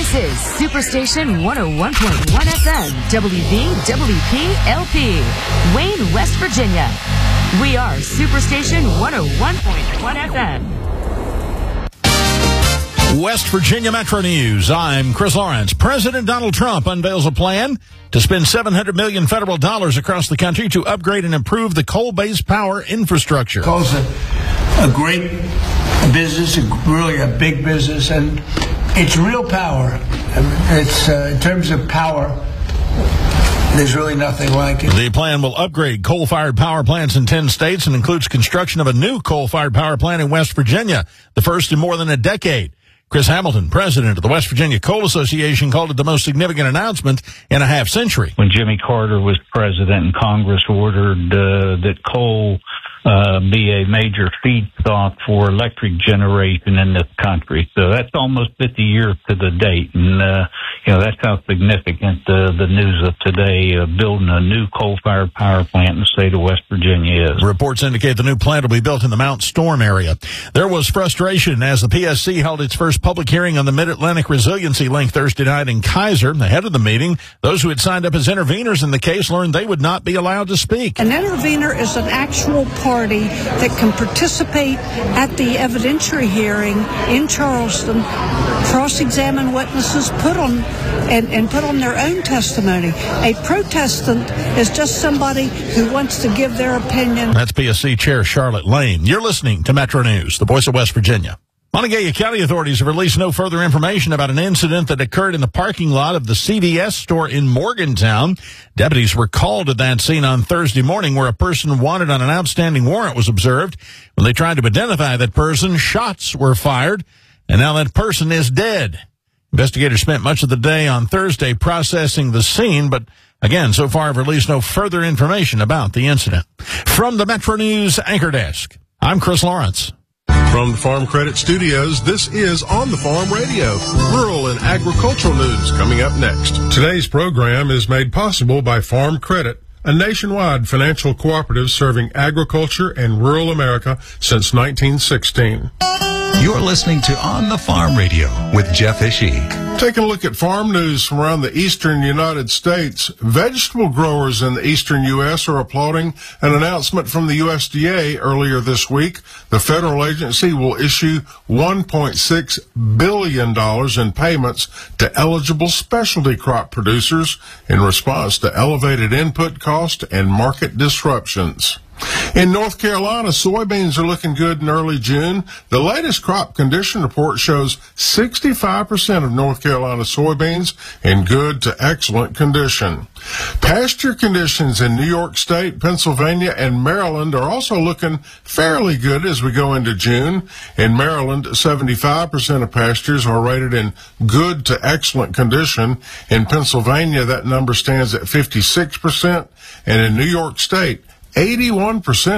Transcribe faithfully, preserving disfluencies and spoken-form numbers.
This is Superstation one oh one point one F M, W V W P L P, Wayne, West Virginia. We are Superstation one oh one point one F M. West Virginia Metro News. I'm Chris Lawrence. President Donald Trump unveils a plan to spend seven hundred million dollars federal dollars across the country to upgrade and improve the coal-based power infrastructure. Coal's a, a great business, really a big business, and it's real power. It's uh, in terms of power, there's really nothing like it. The plan will upgrade coal-fired power plants in ten states and includes construction of a new coal-fired power plant in West Virginia, the first in more than a decade. Chris Hamilton, president of the West Virginia Coal Association, called it the most significant announcement in a half century. When Jimmy Carter was president and Congress ordered uh, that coal uh, be a major feedstock for electric generation in this country. So that's almost fifty years to the date. And, uh, you know, that's how significant uh, the news of today, uh, building a new coal-fired power plant in the state of West Virginia is. Reports indicate the new plant will be built in the Mount Storm area. There was frustration as the P S C held its first public hearing on the Mid-Atlantic Resiliency Link Thursday night in Kaiser. Ahead of the meeting, those who had signed up as interveners in the case learned they would not be allowed to speak. An intervener is an actual party that can participate at the evidentiary hearing in Charleston, cross-examine witnesses, put on and, and put on their own testimony. A protestant is just somebody who wants to give their opinion. That's P S C Chair Charlotte Lane. You're listening to Metro News, the voice of West Virginia. Montague County authorities have released no further information about an incident that occurred in the parking lot of the C V S store in Morgantown. Deputies were called to that scene on Thursday morning where a person wanted on an outstanding warrant was observed. When they tried to identify that person, shots were fired, and now that person is dead. Investigators spent much of the day on Thursday processing the scene, but again, so far have released no further information about the incident. From the Metro News Anchor Desk, I'm Chris Lawrence. From the Farm Credit Studios, this is On the Farm Radio, rural and agricultural news coming up next. Today's program is made possible by Farm Credit, a nationwide financial cooperative serving agriculture and rural America since nineteen sixteen. You're listening to On the Farm Radio with Jeff Ishii. Taking a look at farm news from around the eastern United States, vegetable growers in the eastern U S are applauding an announcement from the U S D A earlier this week. The federal agency will issue one point six billion dollars in payments to eligible specialty crop producers in response to elevated input costs and market disruptions. In North Carolina, soybeans are looking good in early June. The latest crop condition report shows sixty-five percent of North Carolina soybeans in good to excellent condition. Pasture conditions in New York State, Pennsylvania, and Maryland are also looking fairly good as we go into June. In Maryland, seventy-five percent of pastures are rated in good to excellent condition. In Pennsylvania, that number stands at fifty-six percent. And in New York State, eighty-one percent